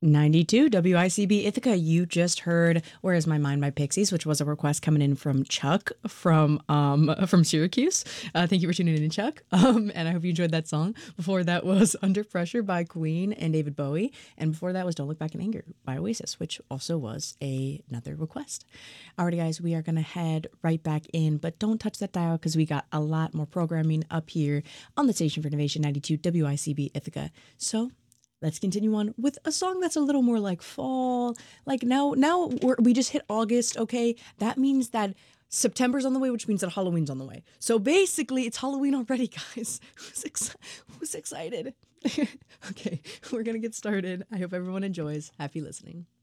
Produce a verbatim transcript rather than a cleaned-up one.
ninety-two W I C B Ithaca. You just heard "Where Is My Mind" by Pixies, which was a request coming in from Chuck from um from Syracuse. Uh, thank you for tuning in, Chuck. Um, and I hope you enjoyed that song. Before that was "Under Pressure" by Queen and David Bowie, and before that was "Don't Look Back in Anger" by Oasis, which also was a, another request. Alrighty, guys, we are gonna head right back in, but don't touch that dial because we got a lot more programming up here on the station for Innovation ninety-two W I C B Ithaca. So let's continue on with a song that's a little more like fall. Like now, now we're, we just hit August. Okay, that means that September's on the way, which means that Halloween's on the way. So basically, it's Halloween already, guys. Who's, ex- who's excited? Okay, we're gonna get started. I hope everyone enjoys. Happy listening.